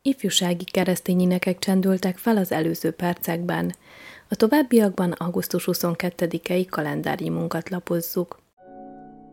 Ifjúsági keresztény énekek csendültek fel az előző percekben. A továbbiakban augusztus 22-i kalendáriumunkat lapozzuk.